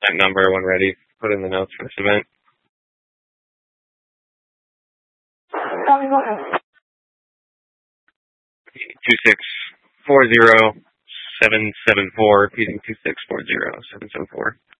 that number when ready. Put in the notes for this event. 2640-774, repeating 2640-774.